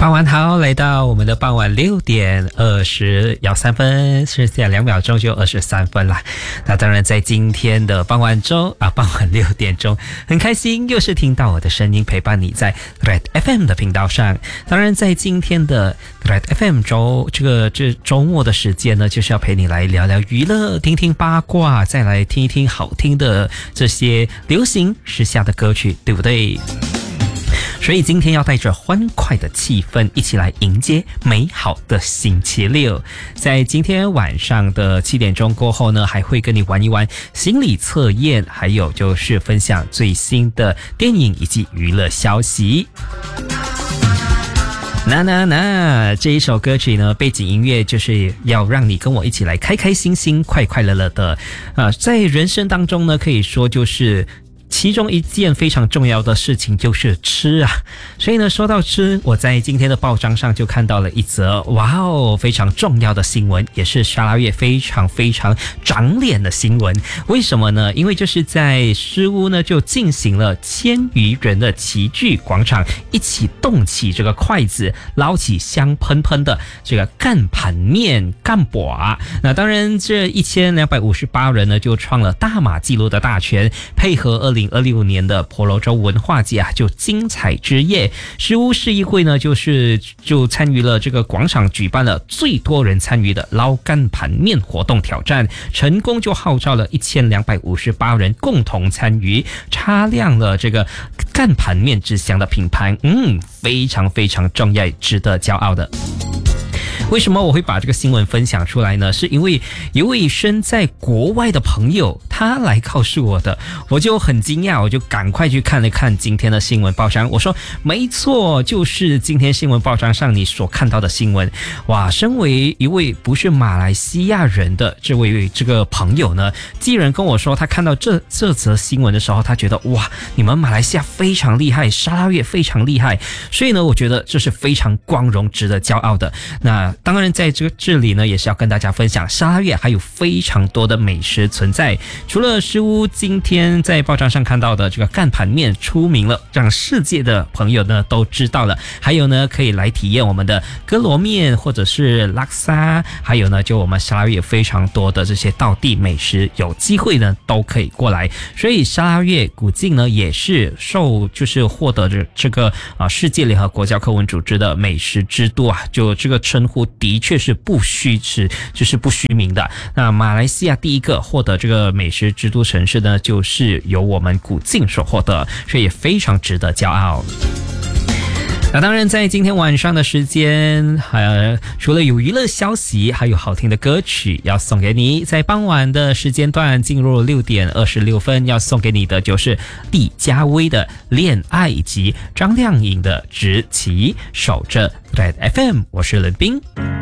傍晚好，来到我们的傍晚6点23分，剩下2秒钟就23分啦。那当然在今天的傍晚6点钟，很开心又是听到我的声音陪伴你在 Red FM 的频道上。当然在今天的 Red FM 这周末的时间呢，就是要陪你来聊聊娱乐，听听八卦，再来听一听好听的这些流行时下的歌曲，对不对？所以今天要带着欢快的气氛一起来迎接美好的星期六。在今天晚上的7点钟过后呢，还会跟你玩一玩心理测验，还有就是分享最新的电影以及娱乐消息。这一首歌曲呢，背景音乐就是要让你跟我一起来开开心心快快乐乐的在人生当中呢，可以说就是其中一件非常重要的事情就是吃啊，所以呢，说到吃，我在今天的报章上就看到了一则非常重要的新闻，也是沙拉越非常非常长脸的新闻。为什么呢？因为就是在诗屋呢就进行了1000余人的齐聚广场，一起动起这个筷子，捞起香喷喷的这个干盘面干粿。那当然这1258人呢就创了大马纪录的大全，配合2026年的婆罗洲文化节就精彩之夜。诗屋市议会呢就参与了这个广场，举办了最多人参与的捞干盘面活动挑战，成功就号召了1258人共同参与，擦亮了这个干盘面之乡的品牌。非常非常重要，值得骄傲的。为什么我会把这个新闻分享出来呢？是因为有位身在国外的朋友他来告诉我的，我就很惊讶，我就赶快去看了看今天的新闻报章。我说没错，就是今天新闻报章上你所看到的新闻。哇，身为一位不是马来西亚人的这个朋友呢，既然跟我说他看到这则新闻的时候，他觉得哇，你们马来西亚非常厉害，沙拉越非常厉害，所以呢，我觉得这是非常光荣值得骄傲的。那当然在这里呢，也是要跟大家分享沙拉越还有非常多的美食存在。除了诗屋今天在报章上看到的这个干盘面出名了，让世界的朋友呢都知道了，还有呢可以来体验我们的哥罗面或者是拉萨，还有呢就我们沙拉越非常多的这些道地美食，有机会呢都可以过来。所以沙拉越古晋呢也是获得这个世界联合国教科文组织的美食之都啊，就这个称呼的确是不虚名的。那马来西亚第一个获得这个美食之都城市呢，就是由我们古晋所获得，所以也非常值得骄傲。那当然在今天晚上的时间除了有娱乐消息，还有好听的歌曲要送给你。在傍晚的时间段进入6点26分，要送给你的就是李佳薇的恋爱以及张靓颖的直旗。守着 Red FM， 我是冷冰。